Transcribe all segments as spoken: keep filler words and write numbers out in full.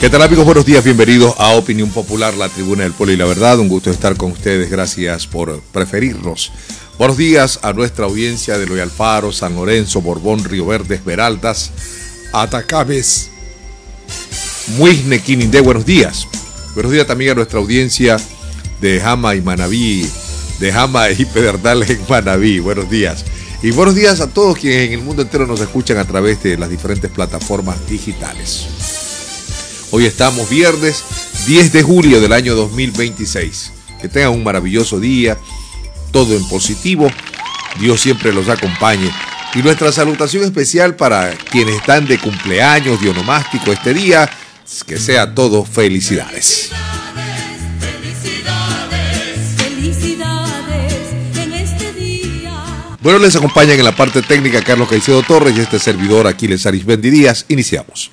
¿Qué tal, amigos? Buenos días, bienvenidos a Opinión Popular, la tribuna del pueblo y la verdad. Un gusto estar con ustedes, gracias por preferirnos. Buenos días a nuestra audiencia de Loy Alfaro, San Lorenzo, Borbón, Río Verde, Esmeraldas, Atacames, Muisne, Quinindé, buenos días. Buenos días también a nuestra audiencia de Jama y Manabí, de Jama y Pedernales en Manabí, buenos días. Y buenos días a todos quienes en el mundo entero nos escuchan a través de las diferentes plataformas digitales. Hoy estamos viernes diez de julio del año dos mil veintiséis. Que tengan un maravilloso día, todo en positivo. Dios siempre los acompañe. Y nuestra salutación especial para quienes están de cumpleaños, de onomástico este día. Que sea todo felicidades. Bueno, les acompañan en la parte técnica Carlos Caicedo Torres y este servidor Aquiles Arismendi Díaz. Iniciamos.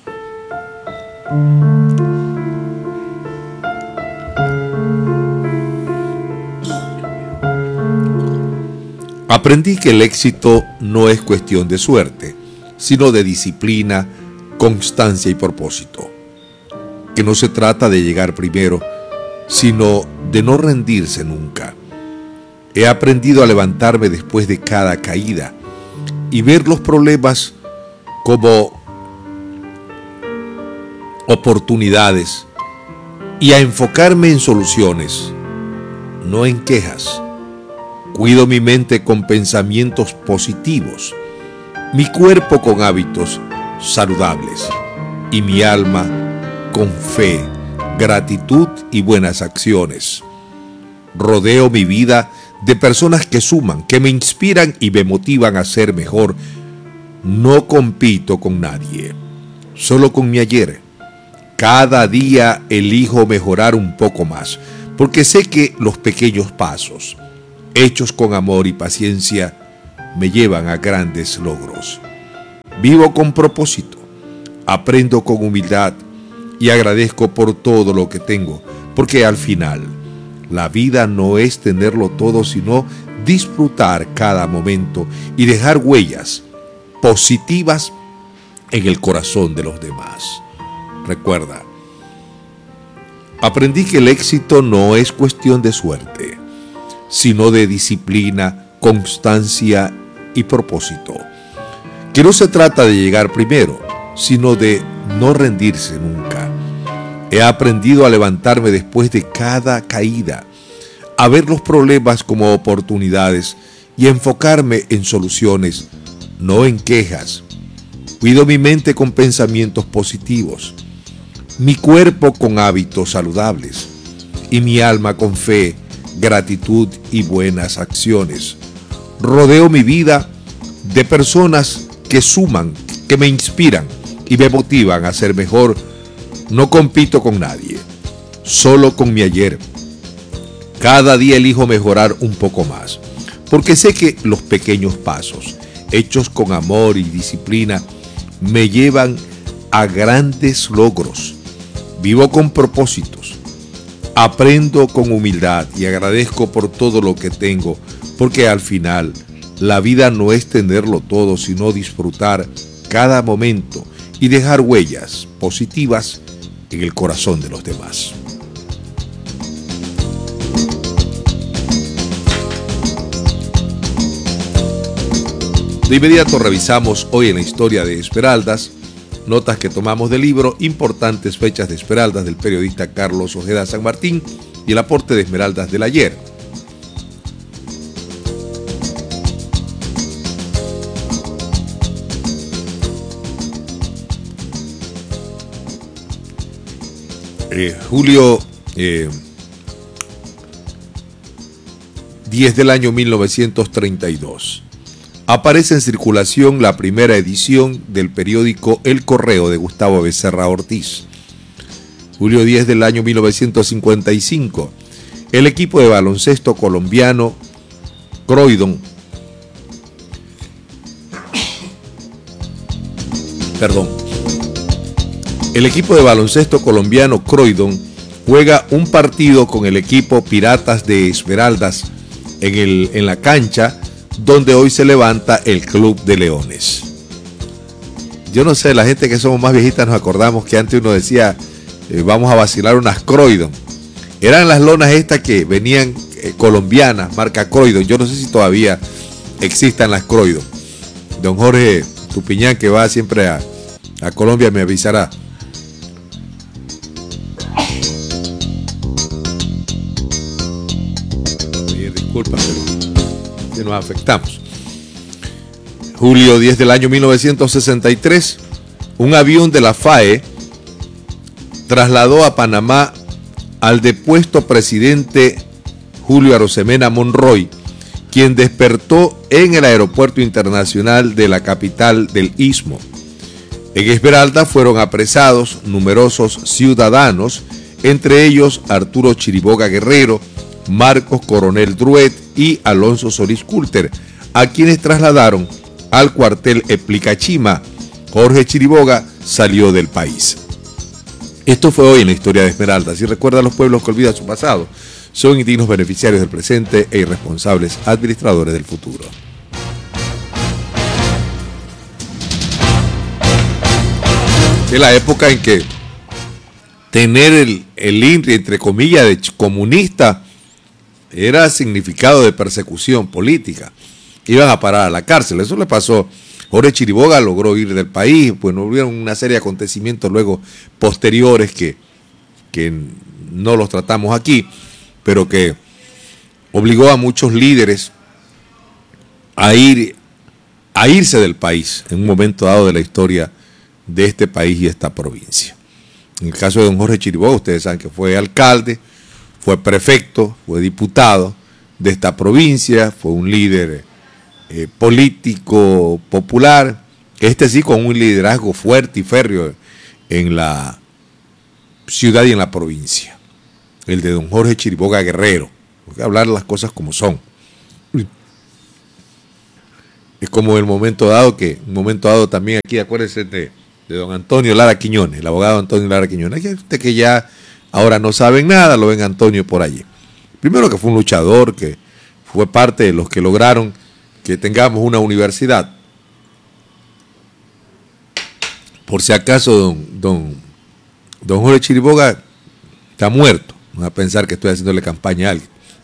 Aprendí que el éxito no es cuestión de suerte, sino de disciplina, constancia y propósito. Que no se trata de llegar primero, sino de no rendirse nunca. He aprendido a levantarme después de cada caída y ver los problemas como oportunidades y a enfocarme en soluciones, no en quejas. Cuido mi mente con pensamientos positivos, mi cuerpo con hábitos saludables y mi alma con fe, gratitud y buenas acciones. Rodeo mi vida de personas que suman, que me inspiran y me motivan a ser mejor. No compito con nadie, solo con mi ayer. Cada día elijo mejorar un poco más, porque sé que los pequeños pasos, hechos con amor y paciencia, me llevan a grandes logros. Vivo con propósito, aprendo con humildad y agradezco por todo lo que tengo, porque al final, la vida no es tenerlo todo, sino disfrutar cada momento y dejar huellas positivas en el corazón de los demás. Recuerda, aprendí que el éxito no es cuestión de suerte, sino de disciplina, constancia y propósito. Que no se trata de llegar primero, sino de no rendirse nunca. He aprendido a levantarme después de cada caída, a ver los problemas como oportunidades y enfocarme en soluciones, no en quejas. Cuido mi mente con pensamientos positivos, mi cuerpo con hábitos saludables y mi alma con fe, gratitud y buenas acciones. Rodeo mi vida de personas que suman, que me inspiran y me motivan a ser mejor. No compito con nadie, solo con mi ayer. Cada día elijo mejorar un poco más, porque sé que los pequeños pasos, hechos con amor y disciplina, me llevan a grandes logros. Vivo con propósitos, aprendo con humildad y agradezco por todo lo que tengo, porque al final la vida no es tenerlo todo, sino disfrutar cada momento y dejar huellas positivas en el corazón de los demás. De inmediato revisamos hoy en la historia de Esmeraldas, notas que tomamos del libro Importantes fechas de Esmeraldas del periodista Carlos Ojeda San Martín y el aporte de Esmeraldas del ayer. Eh, julio eh, diez del año mil novecientos treinta y dos. Aparece en circulación la primera edición del periódico El Correo de Gustavo Becerra Ortiz. Julio diez del año mil novecientos cincuenta y cinco. El equipo de baloncesto colombiano Croydon Perdón. El equipo de baloncesto colombiano Croydon juega un partido con el equipo Piratas de Esmeraldas en, el, en la cancha donde hoy se levanta el Club de Leones. Yo no sé, la gente que somos más viejitas nos acordamos que antes uno decía, eh, vamos a vacilar unas Croydon. Eran las lonas estas que venían eh, colombianas, marca Croydon. Yo no sé si todavía existan las Croydon. Don Jorge Tupiñán, que va siempre a, a Colombia, me avisará. Disculpa, pero que nos afectamos. Julio diez del año mil novecientos sesenta y tres, un avión de la F A E trasladó a Panamá al depuesto presidente Julio Arosemena Monroy, quien despertó en el aeropuerto internacional de la capital del Istmo. En Esmeralda fueron apresados numerosos ciudadanos, entre ellos Arturo Chiriboga Guerrero, Marcos Coronel Druet y Alonso Solís Coulter, a quienes trasladaron al cuartel Eplicachima. Jorge Chiriboga salió del país. Esto fue hoy en la historia de Esmeralda. Si recuerda, a los pueblos que olvidan su pasado son indignos beneficiarios del presente e irresponsables administradores del futuro. Es la época en que tener el, el I N R I, entre comillas, de comunista era significado de persecución política. Iban a parar a la cárcel. Eso le pasó. Jorge Chiriboga logró ir del país, pues no hubieron una serie de acontecimientos luego posteriores que, que no los tratamos aquí, pero que obligó a muchos líderes a ir a irse del país en un momento dado de la historia de este país y esta provincia. En el caso de don Jorge Chiriboga, ustedes saben que fue alcalde, fue prefecto, fue diputado de esta provincia, fue un líder eh, político popular, este sí con un liderazgo fuerte y férreo en la ciudad y en la provincia. El de don Jorge Chiriboga Guerrero. Hay que hablar las cosas como son. Es como el momento dado que, un momento dado también aquí, acuérdense de, de don Antonio Lara Quiñones, el abogado Antonio Lara Quiñones. Hay gente que ya ahora no saben nada, lo ven Antonio por allí. Primero que fue un luchador, que fue parte de los que lograron que tengamos una universidad. Por si acaso don, don, don Jorge Chiriboga está muerto. No va a pensar que estoy haciéndole campaña a alguien.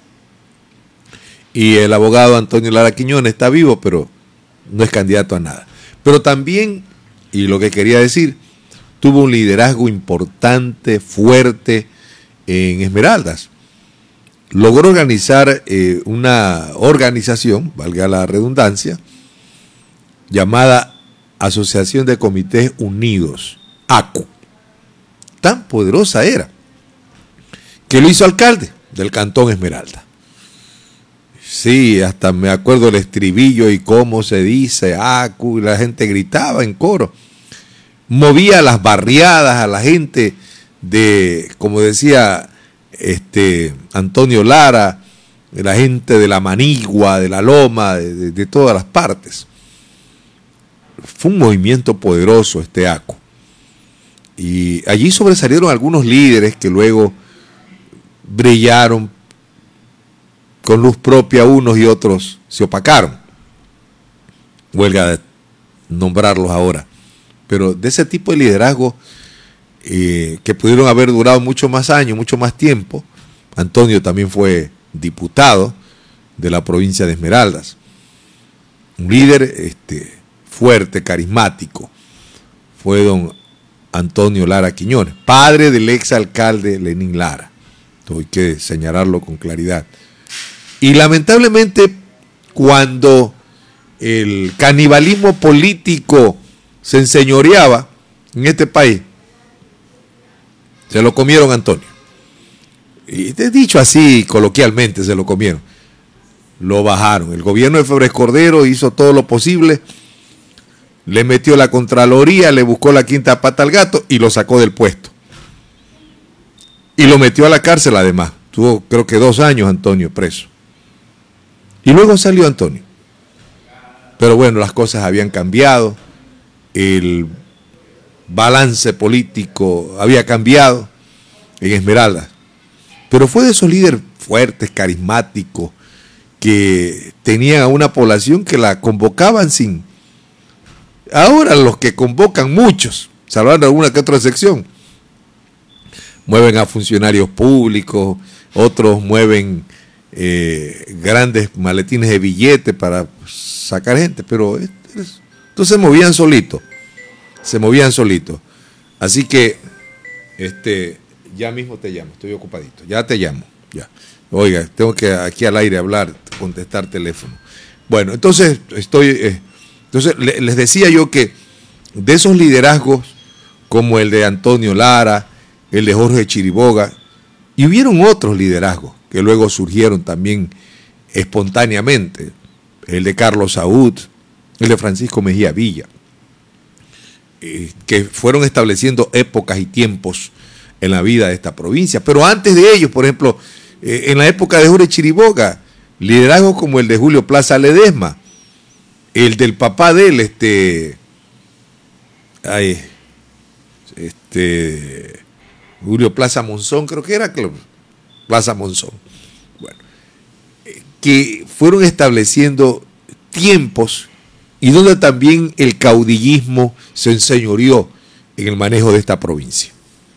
Y el abogado Antonio Lara Quiñones está vivo, pero no es candidato a nada. Pero también, y lo que quería decir, tuvo un liderazgo importante, fuerte en Esmeraldas. Logró organizar eh, una organización, valga la redundancia, llamada Asociación de Comités Unidos, A C U. Tan poderosa era que lo hizo alcalde del cantón Esmeralda. Sí, hasta me acuerdo el estribillo y cómo se dice A C U, y la gente gritaba en coro. Movía las barriadas a la gente de, como decía este Antonio Lara, de la gente de la Manigua, de la Loma, de, de, de todas las partes. Fue un movimiento poderoso este A C U. Y allí sobresalieron algunos líderes que luego brillaron con luz propia, unos y otros se opacaron. Huelga de nombrarlos ahora. Pero de ese tipo de liderazgo eh, que pudieron haber durado mucho más años, mucho más tiempo. Antonio también fue diputado de la provincia de Esmeraldas. Un líder este, fuerte, carismático. Fue don Antonio Lara Quiñones, padre del exalcalde Lenín Lara. Entonces hay que señalarlo con claridad. Y lamentablemente, cuando el canibalismo político se enseñoreaba en este país, se lo comieron a Antonio. Y te he dicho así coloquialmente, se lo comieron. Lo bajaron. El gobierno de Febres Cordero hizo todo lo posible, le metió la Contraloría, le buscó la quinta pata al gato y lo sacó del puesto. Y lo metió a la cárcel además. Tuvo creo que dos años Antonio preso. Y luego salió Antonio. Pero bueno, las cosas habían cambiado. El balance político había cambiado en Esmeraldas. Pero fue de esos líderes fuertes, carismáticos, que tenían a una población que la convocaban sin... Ahora los que convocan muchos, salvando alguna que otra excepción, mueven a funcionarios públicos, otros mueven eh, grandes maletines de billetes para sacar gente, pero es, es, entonces se movían solitos, se movían solitos. Así que, este, ya mismo te llamo, estoy ocupadito, ya te llamo, ya. Oiga, tengo que aquí al aire hablar, contestar teléfono. Bueno, entonces estoy, eh, entonces le, les decía yo que de esos liderazgos como el de Antonio Lara, el de Jorge Chiriboga, y hubieron otros liderazgos que luego surgieron también espontáneamente, el de Carlos Saúd, el de Francisco Mejía Villa, eh, que fueron estableciendo épocas y tiempos en la vida de esta provincia. Pero antes de ellos, por ejemplo, eh, en la época de Jorge Chiriboga, liderazgos como el de Julio Plaza Ledesma, el del papá de él, este, ay, este, Julio Plaza Monzón, creo que era Plaza Monzón, bueno, que fueron estableciendo tiempos y donde también el caudillismo se enseñoreó en el manejo de esta provincia.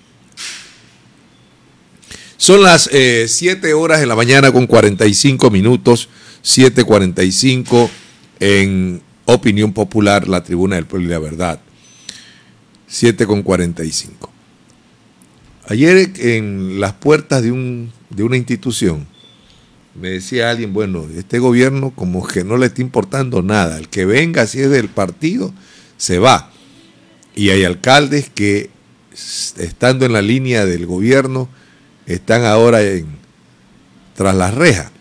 Son las eh, siete horas de la mañana con cuarenta y cinco minutos, siete cuarenta y cinco en Opinión Popular, la Tribuna del Pueblo y la Verdad, siete con cuarenta y cinco. Ayer en las puertas de, un, de una institución me decía alguien, bueno, este gobierno como que no le está importando nada, el que venga si es del partido se va. Y hay alcaldes que estando en la línea del gobierno están ahora en, tras las rejas.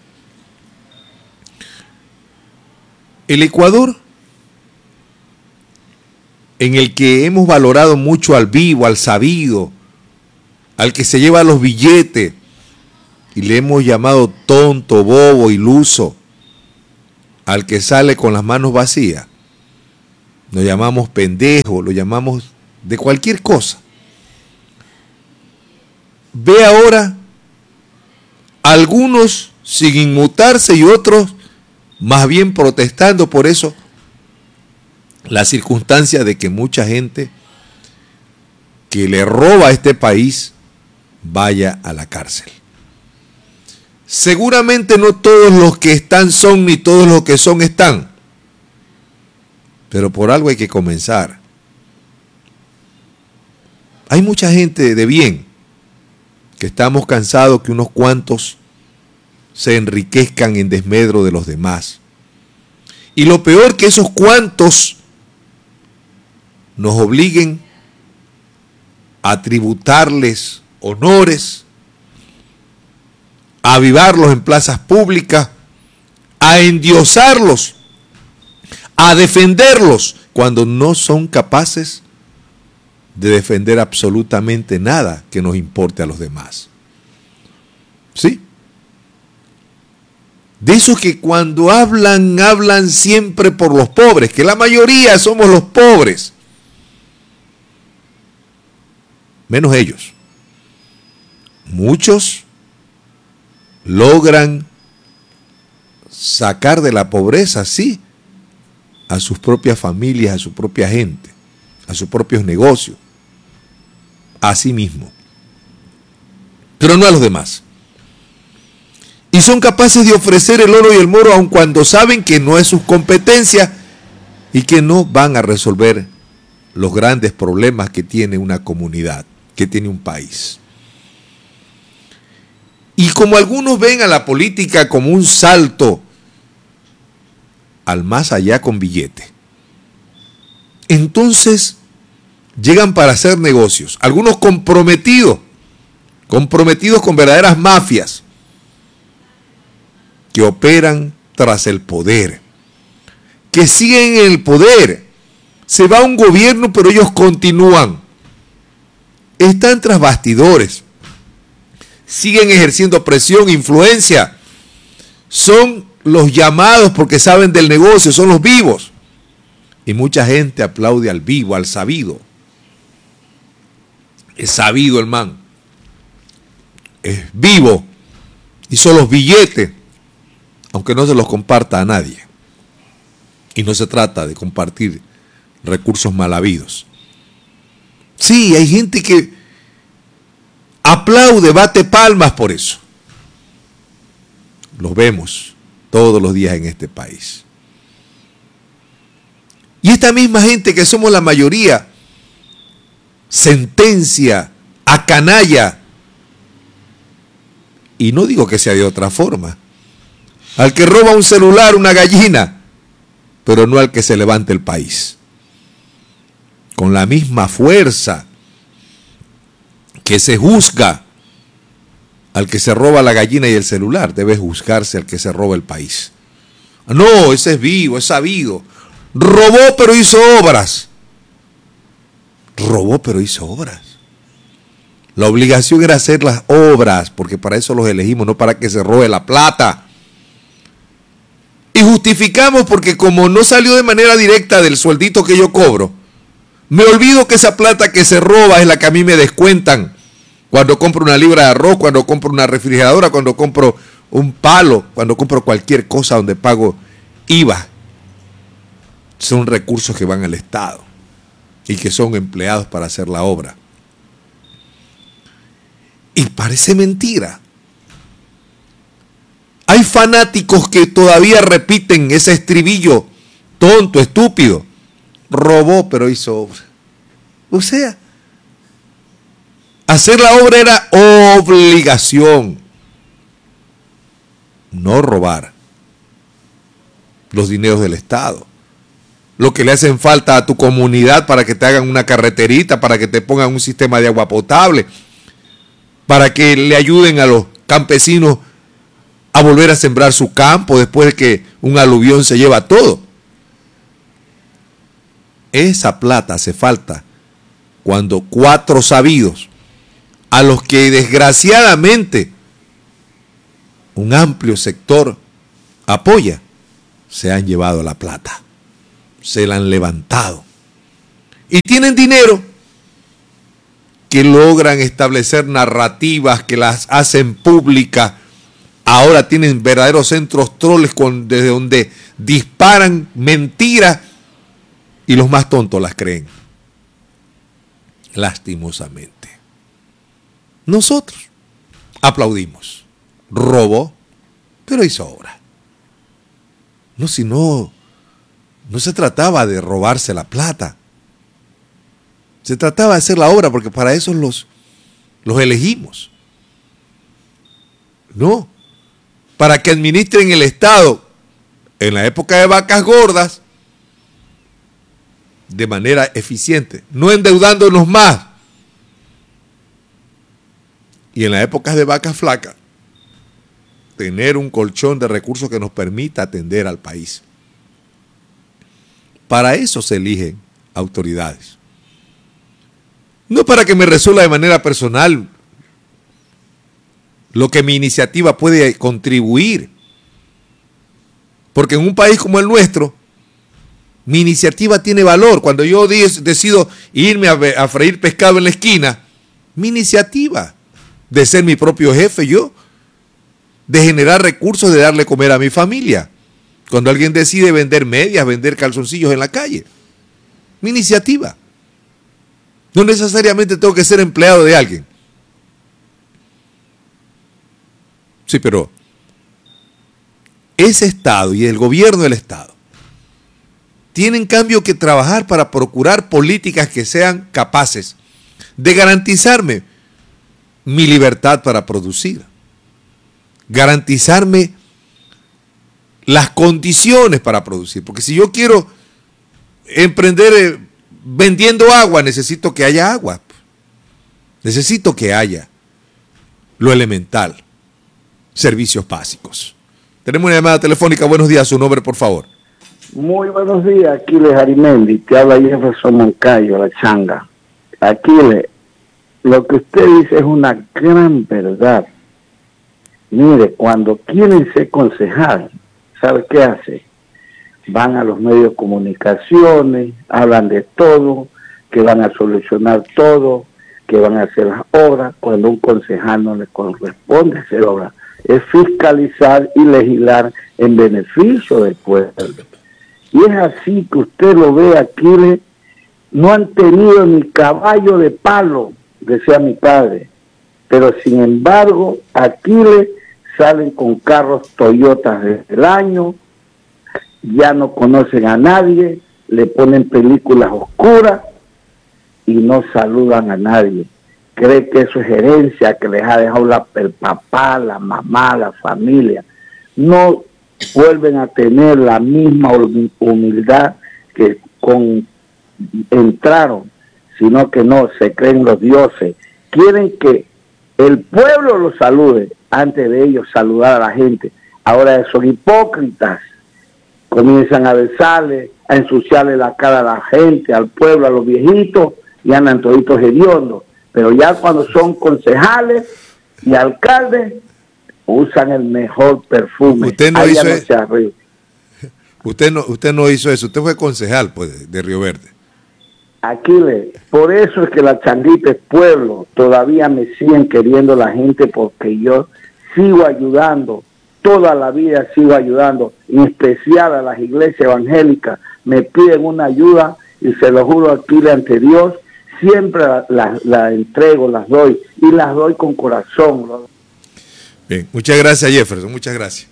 El Ecuador, en el que hemos valorado mucho al vivo, al sabido, al que se lleva los billetes, y le hemos llamado tonto, bobo, iluso, al que sale con las manos vacías, lo llamamos pendejo, lo llamamos de cualquier cosa. Ve ahora algunos sin inmutarse y otros más bien protestando por eso, la circunstancia de que mucha gente que le roba a este país vaya a la cárcel. Seguramente no todos los que están son, ni todos los que son están, pero por algo hay que comenzar. Hay mucha gente de bien que estamos cansados que unos cuantos se enriquezcan en desmedro de los demás. Y lo peor, que esos cuantos nos obliguen a tributarles honores, a avivarlos en plazas públicas, a endiosarlos, a defenderlos, cuando no son capaces de defender absolutamente nada que nos importe a los demás. ¿Sí? De esos que cuando hablan, hablan siempre por los pobres, que la mayoría somos los pobres, menos ellos. Muchos logran sacar de la pobreza, sí, a sus propias familias, a su propia gente, a sus propios negocios, a sí mismo, pero no a los demás. Y son capaces de ofrecer el oro y el moro aun cuando saben que no es su competencia y que no van a resolver los grandes problemas que tiene una comunidad, que tiene un país. Y como algunos ven a la política como un salto al más allá con billete, entonces llegan para hacer negocios, algunos comprometidos, comprometidos con verdaderas mafias que operan tras el poder, que siguen en el poder. Se va un gobierno, pero ellos continúan. Están tras bastidores, siguen ejerciendo presión, influencia. Son los llamados porque saben del negocio, son los vivos. Y mucha gente aplaude al vivo, al sabido. Es sabido el man. Es vivo. Y son los billetes, aunque no se los comparta a nadie. Y no se trata de compartir recursos mal habidos. Sí, hay gente que a aplaude, bate palmas por eso. Los vemos todos los días en este país. Y esta misma gente que somos la mayoría, sentencia, acanalla, y no digo que sea de otra forma, al que roba un celular, una gallina, pero no al que se levante el país. Con la misma fuerza que se juzga al que se roba la gallina y el celular, debe juzgarse al que se roba el país. No, ese es vivo, es sabido. Robó pero hizo obras. Robó pero hizo obras. La obligación era hacer las obras, porque para eso los elegimos, no para que se robe la plata. Y justificamos porque como no salió de manera directa del sueldito que yo cobro, me olvido que esa plata que se roba es la que a mí me descuentan cuando compro una libra de arroz, cuando compro una refrigeradora, cuando compro un palo, cuando compro cualquier cosa donde pago I V A. Son recursos que van al Estado y que son empleados para hacer la obra. Y parece mentira. Hay fanáticos que todavía repiten ese estribillo tonto, estúpido. Robó, pero hizo obra. O sea, hacer la obra era obligación, no robar los dineros del Estado. Lo que le hacen falta a tu comunidad para que te hagan una carreterita, para que te pongan un sistema de agua potable, para que le ayuden a los campesinos a volver a sembrar su campo después de que un aluvión se lleva todo. Esa plata hace falta cuando cuatro sabidos, a los que desgraciadamente un amplio sector apoya, se han llevado la plata, se la han levantado y tienen dinero que logran establecer narrativas que las hacen públicas. Ahora tienen verdaderos centros troles con, desde donde disparan mentiras y los más tontos las creen. Lastimosamente. Nosotros aplaudimos. Robó, pero hizo obra. No, si no, no se trataba de robarse la plata. Se trataba de hacer la obra porque para eso los, los elegimos. No, para que administren el Estado en la época de vacas gordas de manera eficiente, no endeudándonos más. Y en las épocas de vacas flacas, tener un colchón de recursos que nos permita atender al país. Para eso se eligen autoridades. No para que me resuelva de manera personal lo que mi iniciativa puede contribuir. Porque en un país como el nuestro, mi iniciativa tiene valor. Cuando yo decido irme a freír pescado en la esquina, mi iniciativa de ser mi propio jefe, yo, de generar recursos, de darle comer a mi familia. Cuando alguien decide vender medias, vender calzoncillos en la calle, mi iniciativa. No necesariamente tengo que ser empleado de alguien. Sí, pero ese Estado y el gobierno del Estado tienen en cambio que trabajar para procurar políticas que sean capaces de garantizarme mi libertad para producir, garantizarme las condiciones para producir, porque si yo quiero emprender eh, vendiendo agua, necesito que haya agua, necesito que haya lo elemental, servicios básicos. Tenemos una llamada telefónica. Buenos días, su nombre, por favor. Muy buenos días, Aquiles Arimendi, te habla Jefferson Moncayo, la changa. Aquiles, lo que usted dice es una gran verdad. Mire, cuando quieren ser concejal, ¿sabe qué hace? Van a los medios de comunicaciones, hablan de todo, que van a solucionar todo, que van a hacer las obras, cuando un concejal no le corresponde hacer obras. Es fiscalizar y legislar en beneficio del pueblo. Y es así que usted lo ve aquí, no han tenido ni caballo de palo, decía mi padre. pero sin embargo, Aquiles salen con carros Toyotas desde el año, ya no conocen a nadie, le ponen películas oscuras y no saludan a nadie. Cree que eso es herencia que les ha dejado la, el papá, la mamá, la familia. No vuelven a tener la misma humildad que con entraron, sino que no, se creen los dioses. Quieren que el pueblo los salude antes de ellos saludar a la gente. Ahora son hipócritas. Comienzan a besarle, a ensuciarle la cara a la gente, al pueblo, a los viejitos, y andan toditos hediondos. Pero ya cuando son concejales y alcaldes, usan el mejor perfume. Usted no, hizo, no usted no usted no hizo eso, usted fue concejal pues, de Río Verde. Aquiles, por eso es que la Changuita es pueblo, todavía me siguen queriendo la gente porque yo sigo ayudando, toda la vida sigo ayudando, en especial a las iglesias evangélicas, me piden una ayuda y se lo juro, Aquiles, ante Dios, siempre la, la, la entrego, las doy y las doy con corazón. Bien, muchas gracias Jefferson, muchas gracias.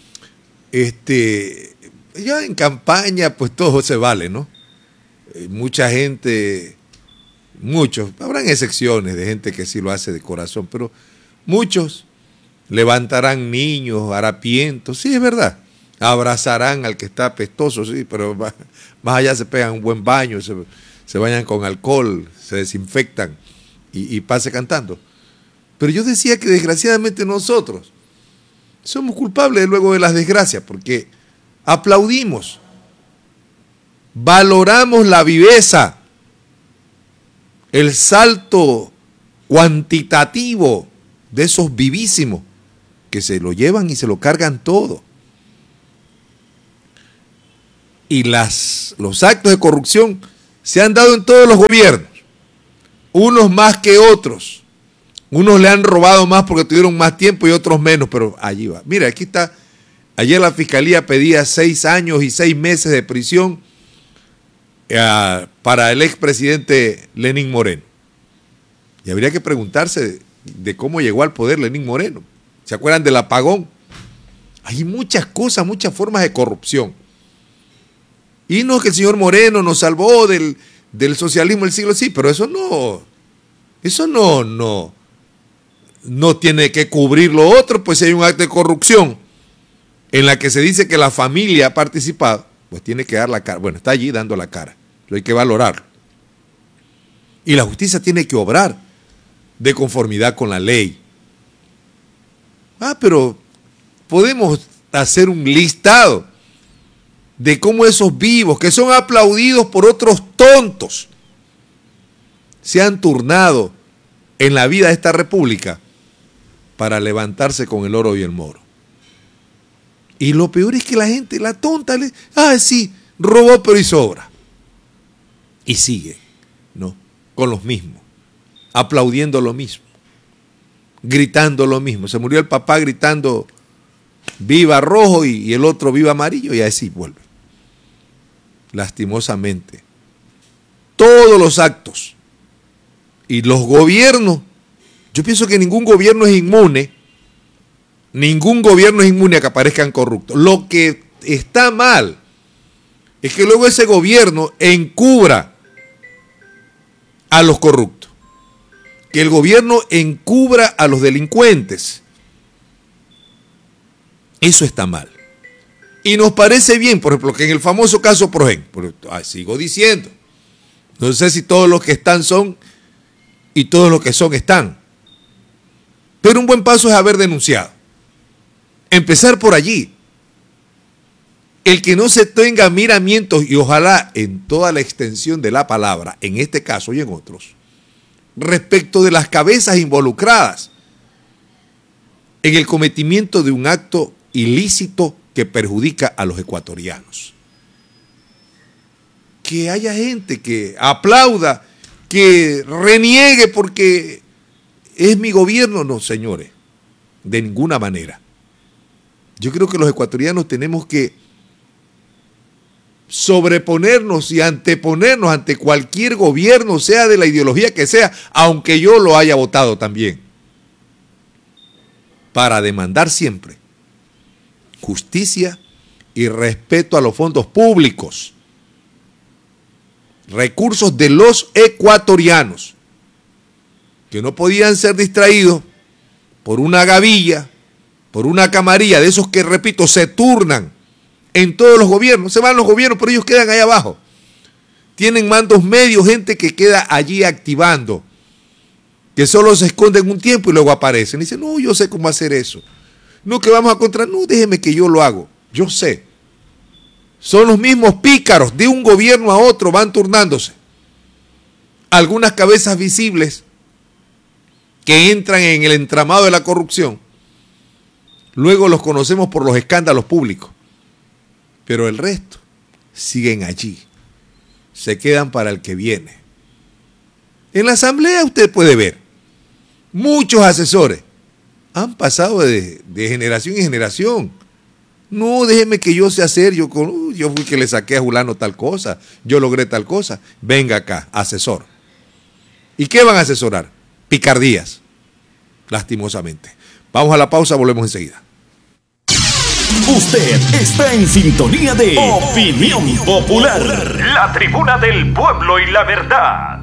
Este, ya en campaña pues todo se vale, ¿no? Mucha gente, muchos, habrán excepciones de gente que sí lo hace de corazón, pero muchos levantarán niños, harapientos, sí es verdad, abrazarán al que está apestoso, sí, pero más, más allá se pegan un buen baño, se, se bañan con alcohol, se desinfectan y, y pase cantando. Pero yo decía que desgraciadamente nosotros somos culpables luego de las desgracias, porque aplaudimos, valoramos la viveza, el salto cuantitativo de esos vivísimos que se lo llevan y se lo cargan todo. Y las, los actos de corrupción se han dado en todos los gobiernos, unos más que otros. Unos le han robado más porque tuvieron más tiempo y otros menos, pero allí va. Mira, aquí está, ayer la fiscalía pedía seis años y seis meses de prisión Uh, para el expresidente Lenín Moreno. Y habría que preguntarse de, de cómo llegó al poder Lenín Moreno. ¿Se acuerdan del apagón? Hay muchas cosas, muchas formas de corrupción. Y no que el señor Moreno nos salvó del, del socialismo del siglo, sí, pero eso no, eso no, no, no tiene que cubrir lo otro, pues si hay un acto de corrupción en la que se dice que la familia ha participado, pues tiene que dar la cara. Bueno, está allí dando la cara, pero hay que valorarlo. Y la justicia tiene que obrar de conformidad con la ley. Ah, pero podemos hacer un listado de cómo esos vivos, que son aplaudidos por otros tontos, se han turnado en la vida de esta república para levantarse con el oro y el moro. Y lo peor es que la gente, la tonta, le, ah, sí, robó pero hizo obra. Y sigue, ¿no? Con los mismos, aplaudiendo lo mismo, gritando lo mismo. Se murió el papá gritando viva rojo y, y el otro viva amarillo, y así vuelve. Lastimosamente, todos los actos y los gobiernos, yo pienso que ningún gobierno es inmune, ningún gobierno es inmune a que aparezcan corruptos. Lo que está mal es que luego ese gobierno encubra a los corruptos, que el gobierno encubra a los delincuentes. Eso está mal. Y nos parece bien, por ejemplo, que en el famoso caso Progen, sigo diciendo, no sé si todos los que están son y todos los que son están, pero un buen paso es haber denunciado. Empezar por allí. El que no se tenga miramientos, y ojalá en toda la extensión de la palabra, en este caso y en otros, respecto de las cabezas involucradas en el cometimiento de un acto ilícito que perjudica a los ecuatorianos. Que haya gente que aplauda, que reniegue porque es mi gobierno. No, señores, de ninguna manera. Yo creo que los ecuatorianos tenemos que sobreponernos y anteponernos ante cualquier gobierno, sea de la ideología que sea, aunque yo lo haya votado también. para demandar siempre justicia y respeto a los fondos públicos, recursos de los ecuatorianos, que no podían ser distraídos por una gavilla, por una camarilla de esos que, repito, se turnan en todos los gobiernos. Se van los gobiernos, pero ellos quedan ahí abajo. Tienen mandos medios, gente que queda allí activando, que solo se esconden un tiempo y luego aparecen. Y dicen, no, yo sé cómo hacer eso. No, que vamos a contra, no, déjeme que yo lo hago. Yo sé. Son los mismos pícaros, de un gobierno a otro van turnándose. Algunas cabezas visibles que entran en el entramado de la corrupción, luego los conocemos por los escándalos públicos. Pero el resto siguen allí. Se quedan para el que viene. En la asamblea usted puede ver, muchos asesores han pasado de, de generación en generación. No, déjeme que yo sé hacer, yo, uh, yo fui que le saqué a Julano tal cosa, yo logré tal cosa. Venga acá, asesor. ¿Y qué van a asesorar? Picardías, lastimosamente. Vamos a la pausa, volvemos enseguida. Usted está en sintonía de Opinión Popular, la tribuna del pueblo y la verdad.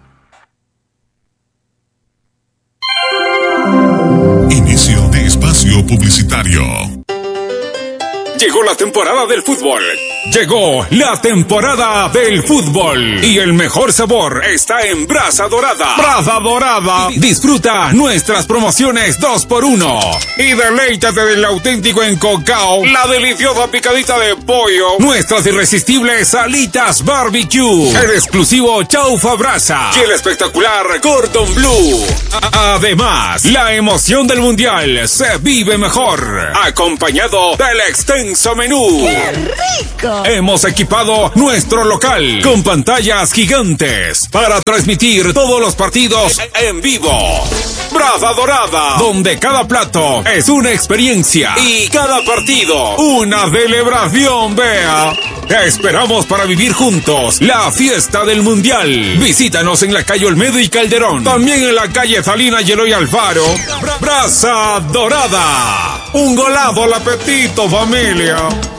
Inicio de espacio publicitario. Llegó la temporada del fútbol. Llegó la temporada del fútbol. Y el mejor sabor está en Brasa Dorada. Brasa Dorada. Disfruta nuestras promociones dos por uno. Y deleítate del auténtico encocao, la deliciosa picadita de pollo, nuestras irresistibles alitas barbecue, el exclusivo chaufa brasa y el espectacular Gordon Blue. Además, la emoción del mundial se vive mejor, acompañado del extenso menú. ¡Qué rico! Hemos equipado nuestro local con pantallas gigantes para transmitir todos los partidos en vivo. Brasa Dorada, donde cada plato es una experiencia y cada partido una celebración. Vea, te esperamos para vivir juntos la fiesta del mundial. Visítanos en la calle Olmedo y Calderón, también en la calle Salina y Eloy Alfaro. Brasa Dorada, un golazo al apetito, familia.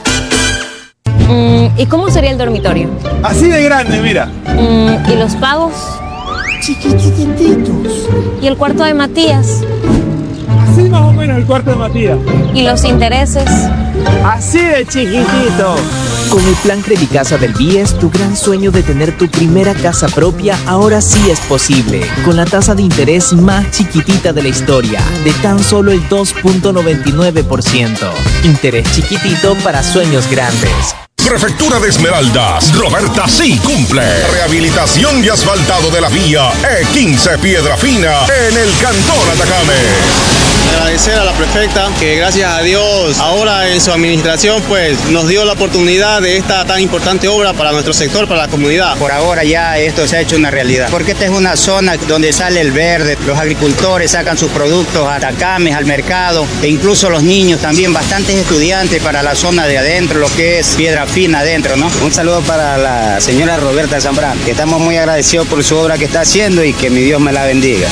Mm, ¿y cómo sería el dormitorio? Así de grande, mira. Mm, ¿y los pagos? Chiquitititos. ¿Y el cuarto de Matías? Así más o menos el cuarto de Matías. ¿Y los intereses? Así de chiquitito. Con el plan Credicasa del B I E S, tu gran sueño de tener tu primera casa propia ahora sí es posible. Con la tasa de interés más chiquitita de la historia, de tan solo el dos punto noventa y nueve por ciento. Interés chiquitito para sueños grandes. Prefectura de Esmeraldas, Roberta sí cumple. Rehabilitación y asfaltado de la vía E quince Piedra Fina en el Cantón Atacame. Agradecer a la prefecta que gracias a Dios ahora en su administración pues nos dio la oportunidad de esta tan importante obra para nuestro sector, para la comunidad. Por ahora ya esto se ha hecho una realidad, porque esta es una zona donde sale el verde, los agricultores sacan sus productos a Atacames, al mercado, e incluso los niños también, bastantes estudiantes para la zona de adentro, lo que es Piedra Fina adentro, ¿no? Un saludo para la señora Roberta Zambrano, que estamos muy agradecidos por su obra que está haciendo y que mi Dios me la bendiga.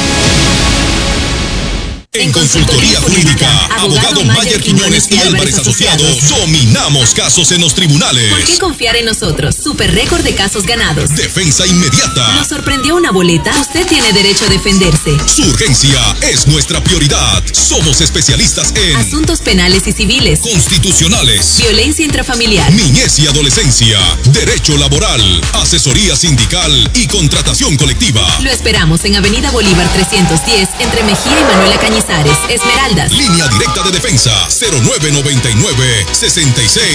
En Consultoría Jurídica, abogado Mayer Quiñones y Álvarez Asociados, dominamos casos en los tribunales. ¿Por qué confiar en nosotros? Super récord de casos ganados. Defensa inmediata. ¿Nos sorprendió una boleta? Usted tiene derecho a defenderse. Su urgencia es nuestra prioridad. Somos especialistas en asuntos penales y civiles, constitucionales, violencia intrafamiliar, niñez y adolescencia, derecho laboral, asesoría sindical y contratación colectiva. Lo esperamos en Avenida Bolívar trescientos diez, entre Mejía y Manuela Cañizares, Esmeraldas. Línea directa de defensa cero nueve noventa y nueve sesenta y seis